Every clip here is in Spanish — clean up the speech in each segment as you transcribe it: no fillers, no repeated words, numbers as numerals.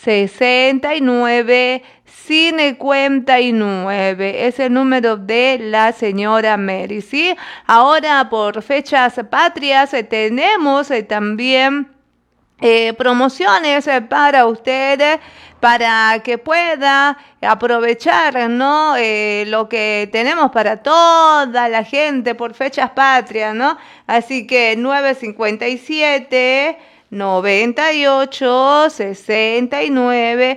6959. Es el número de la señora Mary, ¿sí? Ahora, por fechas patrias, tenemos también promociones para usted, para que pueda aprovechar, ¿no? Lo que tenemos para toda la gente por fechas patrias, ¿no? Así que 957 98 69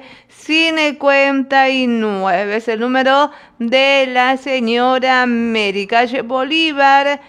59 es el número de la señora Mary, calle Bolívar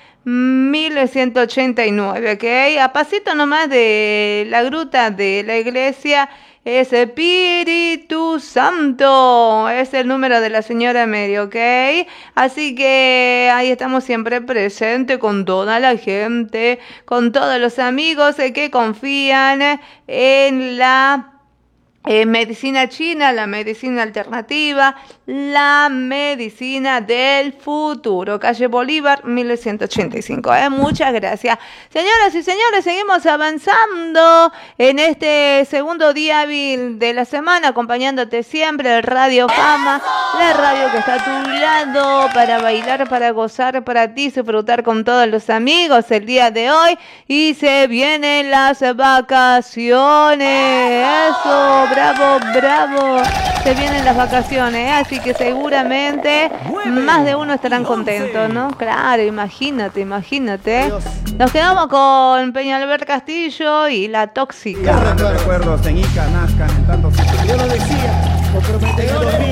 1189, ¿ok? A pasito nomás de la gruta de la iglesia es Espíritu Santo, es el número de la señora Mary, ¿ok? Así que ahí estamos siempre presentes con toda la gente, con todos los amigos que confían en la medicina china, la medicina alternativa, la medicina del futuro. Calle Bolívar, 1185. Muchas gracias. Señoras y señores, seguimos avanzando en este segundo día hábil de la semana, acompañándote siempre en Radio Fama, la radio que está a tu lado para bailar, para gozar, para disfrutar con todos los amigos el día de hoy. Y se vienen las vacaciones. Eso, bravo, bravo. Se vienen las vacaciones, así que seguramente más de uno estarán contentos, ¿no? Claro, imagínate. Nos quedamos con Peñalver Castillo y La Tóxica. Recuerdos en Ica, Nazca, en tantos sitios. Yo lo decía, comprometedores.